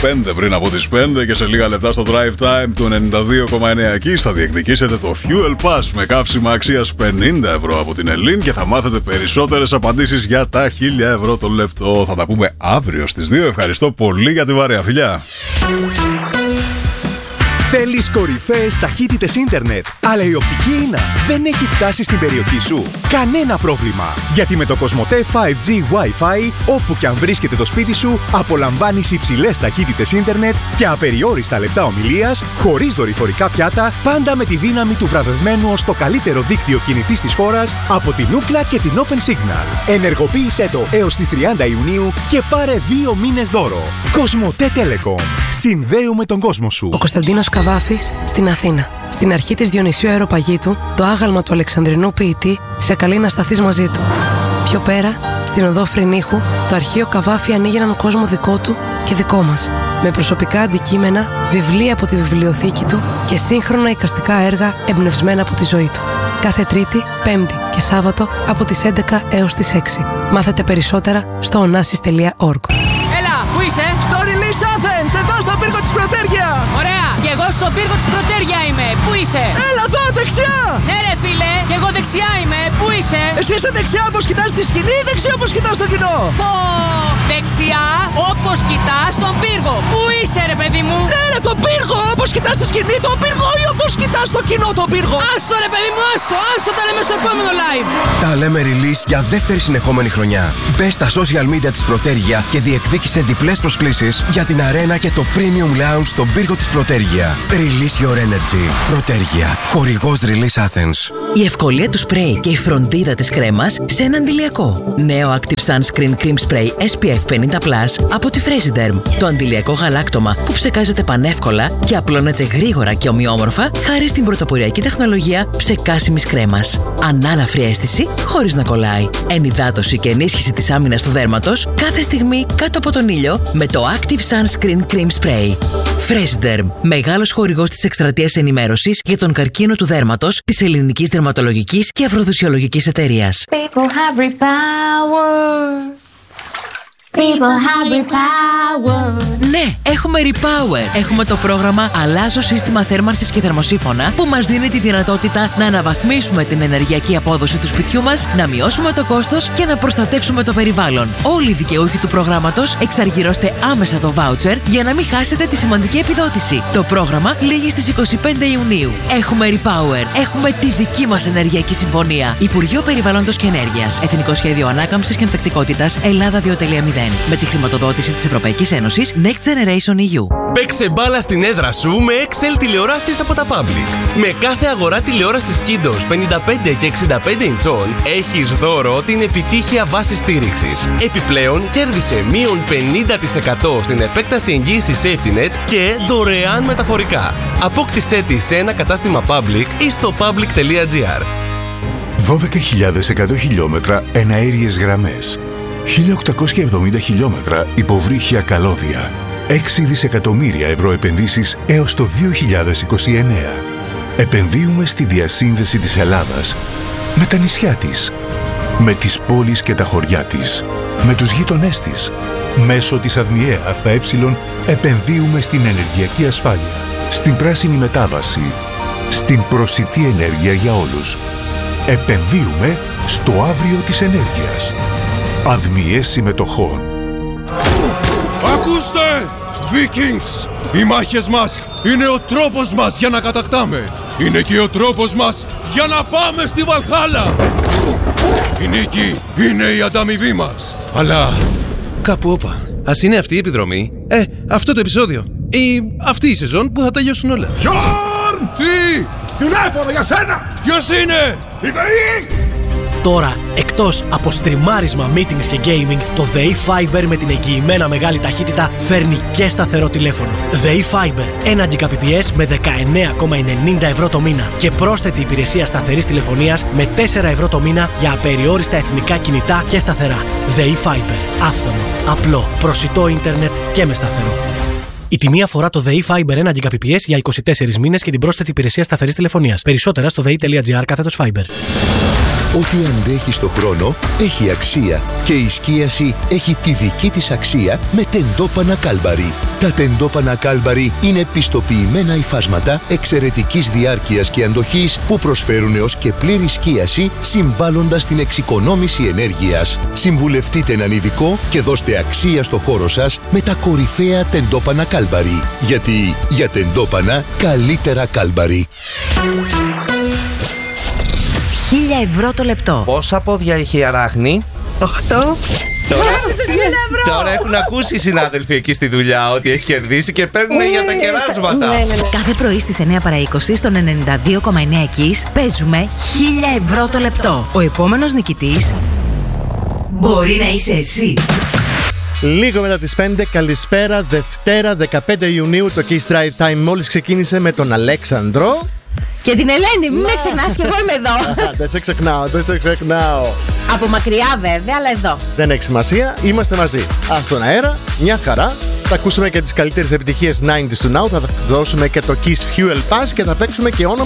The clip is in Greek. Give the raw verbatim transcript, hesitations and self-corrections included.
πέντε πριν από τις πέντε και σε λίγα λεπτά στο Drive Time του ενενήντα δύο κόμμα εννέα εκεί θα διεκδικήσετε το Fuel Pass με καύσιμα αξίας πενήντα ευρώ από την Ελλήν και θα μάθετε περισσότερες απαντήσεις για τα χίλια ευρώ το λεπτό. Θα τα πούμε αύριο στις δύο. Ευχαριστώ πολύ για τη βαρέα, φιλιά. Θέλεις κορυφαίες ταχύτητες ίντερνετ, αλλά η οπτική ίνα δεν έχει φτάσει στην περιοχή σου? Κανένα πρόβλημα, γιατί με το Κοσμοτέ φάιβ τζι Wi-Fi, όπου και αν βρίσκεται το σπίτι σου, απολαμβάνεις υψηλές ταχύτητες ίντερνετ και απεριόριστα λεπτά ομιλίας, χωρίς δορυφορικά πιάτα, πάντα με τη δύναμη του βραβευμένου ως το καλύτερο δίκτυο κινητής της χώρας από την Ookla και την Open Signal. Ενεργοποίησέ το έως τις τριάντα Ιουνίου και πάρε δύο μήνες δώρο. Κοσμοτέ Telecom. Συνδέουμε τον κόσμο σου. Ο Κωνσταντίνος Καβάφης στην Αθήνα. Στην αρχή της Διονυσίου Αεροπαγήτου, το άγαλμα του Αλεξανδρινού ποιητή σε καλεί να σταθείς μαζί του. Πιο πέρα, στην οδό Φρυνίχου, το αρχείο Καβάφη ανοίγει έναν κόσμο δικό του και δικό μας. Με προσωπικά αντικείμενα, βιβλία από τη βιβλιοθήκη του και σύγχρονα εικαστικά έργα εμπνευσμένα από τη ζωή του. Κάθε Τρίτη, Πέμπτη και Σάββατο από τις έντεκα έως τις έξι. Μάθετε περισσότερα στο onassis τελεία org. Έλα, πού είσαι? Στο Release Athens, εδώ στον πύργο της Πρωτέργεια. Ωραία, και εγώ στον πύργο της Πρωτέργεια είμαι. Πού είσαι? Έλα εδώ, δεξιά. Ναι ρε φίλε, και εγώ δεξιά είμαι. Πού είσαι? Εσύ είσαι δεξιά όπως κοιτάς τη σκηνή ή δεξιά όπως κοιτάς το κοινό? Πω, δεξιά όπως κοιτάς τον πύργο. Πού είσαι ρε παιδί μου? Ναι ρε, τον πύργο, όπως κοιτάς τη σκηνή τον πύργο ή όπως κοιτάς το κοινό τον πύργο? Άστο ρε παιδί μου, άστο, άστο, τα λέμε στο επόμενο live. Τα λέμε Release για δεύτερη συνεχόμενη χρονιά. Μπες στα social media της Πρωτέργεια και διεκδίκησε διπλές προσκλήσεις για την αρένα και το Premium Lounge στον πύργο της Πρωτέργεια. Release your energy. Πρωτέργεια. Χορηγός Release Athens. Η ευκολία του σπρέι και η φροντίδα της κρέμας σε ένα αντιλιακό. Νέο Active Sunscreen Cream Spray ες πι εφ πενήντα πλας από τη Fresiderm. Το αντιλιακό γαλάκτωμα που ψεκάζεται πανεύκολα και απλώνεται γρήγορα και ομοιόμορφα χάρη στην πρωτοποριακή τεχνολογία ψεκάσιμης κρέμας. Ανάλαφρη αίσθηση χωρίς να κολλάει. Ενυδάτωση και ενίσχυση της άμυνας του δέρματος κάθε στιγμή κάτω από τον ήλιο με το Active Sunscreen Cream Spray. Fresiderm, μεγάλος χορηγός της εκστρατείας ενημέρωσης για τον καρκίνο του δέρματος της Ελληνικής Δερματολογικής και Αφροδισιολογικής Εταιρείας. People have repower. People have repower. Ναι, έχουμε Repower. Έχουμε το πρόγραμμα Αλλάζω σύστημα θέρμανσης και θερμοσύφωνα που μας δίνει τη δυνατότητα να αναβαθμίσουμε την ενεργειακή απόδοση του σπιτιού μας, να μειώσουμε το κόστος και να προστατεύσουμε το περιβάλλον. Όλοι οι δικαιούχοι του προγράμματος εξαργυρώστε άμεσα το voucher για να μην χάσετε τη σημαντική επιδότηση. Το πρόγραμμα λήγει στις είκοσι πέντε Ιουνίου. Έχουμε Repower. Έχουμε τη δική μας ενεργειακή συμφωνία. Υπουργείο Περιβάλλοντος και Ενέργειας. Εθνικό Σχέδιο Ανάκαμψης και Ανθεκτικότητας Ελλάδα δύο κόμμα μηδέν. Με τη χρηματοδότηση της Ευρωπαϊκής Ένωσης Next Generation ι γιου. Παίξε μπάλα στην έδρα σου με εξ ελ τηλεοράσεις από τα Public. Με κάθε αγορά τηλεόρασης Kindos πενήντα πέντε και εξήντα πέντε ιντσών έχεις δώρο την επιτύχεια βάση στήριξης. Επιπλέον κέρδισε μείον πενήντα τοις εκατό στην επέκταση εγγύησης SafetyNet και δωρεάν μεταφορικά. Απόκτησέ τη σε ένα κατάστημα Public ή στο public τελεία gr. δώδεκα χιλιάδες εκατό χιλιόμετρα εναέριες γραμμές. χίλια οκτακόσια εβδομήντα χιλιόμετρα υποβρύχια καλώδια. έξι δισεκατομμύρια ευρώ επενδύσεις έως το δύο χιλιάδες είκοσι εννέα. Επενδύουμε στη διασύνδεση της Ελλάδας με τα νησιά της, με τις πόλεις και τα χωριά της, με τους γείτονές της. Μέσω της ΑΔΜΙΕ ΑΕ επενδύουμε στην ενεργειακή ασφάλεια, στην πράσινη μετάβαση, στην προσιτή ενέργεια για όλους. Επενδύουμε στο αύριο της ενέργειας. ΑΔΜΙΕ συμμετοχών. Ακούστε! Vikings! Οι μάχες μας είναι ο τρόπος μας για να κατακτάμε. Είναι και ο τρόπος μας για να πάμε στη Βαλχάλα. Η νίκη είναι η ανταμοιβή μας. Αλλά κάπου όπα. Ας είναι αυτή η επιδρομή. Ε, αυτό το επεισόδιο. Ή αυτή η σεζόν που θα τελειώσουν όλα. Γιόρν! Τι! Τηλέφωνο για σένα! Ποιος είναι? Η ΔΕΗ! Τώρα, εκτός από στριμάρισμα, meetings και gaming, το ΔΕΗ Fiber με την εγγυημένα μεγάλη ταχύτητα φέρνει και σταθερό τηλέφωνο. ΔΕΗ Fiber, ένα Gbps με δεκαεννέα κόμμα ενενήντα ευρώ το μήνα και πρόσθετη υπηρεσία σταθερής τηλεφωνίας με τέσσερα ευρώ το μήνα για απεριόριστα εθνικά κινητά και σταθερά. ΔΕΗ Fiber, άφθονο, απλό, προσιτό ίντερνετ και με σταθερό. Η τιμή αφορά το ΔΕΗ Fiber ένα Gbps για είκοσι τέσσερις μήνες και την πρόσθετη υπηρεσία σταθερής τηλεφωνίας. Περισσότερα στο δei.gr κάθετος Fiber. Ό,τι αντέχει στο χρόνο έχει αξία και η σκίαση έχει τη δική της αξία με τεντόπανα Κάλμπαρι. Τα τεντόπανα Κάλμπαρι είναι πιστοποιημένα υφάσματα εξαιρετικής διάρκειας και αντοχής που προσφέρουν έως και πλήρη σκίαση, συμβάλλοντας στην εξοικονόμηση ενέργειας. Συμβουλευτείτε έναν ειδικό και δώστε αξία στο χώρο σας με τα κορυφαία τεντόπανα Κάλμπαρι. Γιατί για τεντόπανα καλύτερα Κάλμπαρι. Χίλια ευρώ το λεπτό. Πόσα πόδια έχει η αράχνη? Οχτώ. Τώρα, τώρα έχουν ακούσει οι συνάδελφοι εκεί στη δουλειά ότι έχει κερδίσει και παίρνουν για τα κεράσματα. Ναι, ναι, ναι. Κάθε πρωί στις εννιά παρά είκοσι στον ενενήντα δύο κόμμα εννέα Kiss παίζουμε χίλια ευρώ το λεπτό. Ο επόμενος νικητής μπορεί να είσαι εσύ. Λίγο μετά τις πέντε, καλησπέρα, Δευτέρα δεκαπέντε Ιουνίου, το Kiss Drive Time μόλις ξεκίνησε με τον Αλέξανδρο και την Ελένη, μην με ξεχνάς, και εγώ είμαι εδώ. Δεν σε ξεχνάω, δεν σε ξεχνάω. Από μακριά βέβαια, αλλά εδώ. Δεν έχει σημασία, είμαστε μαζί. Α, στον αέρα, μια χαρά. Θα ακούσουμε και τις καλύτερες επιτυχίες ενενήντα του Now, θα δώσουμε και το Kiss Fuel Pass και θα παίξουμε και όνομα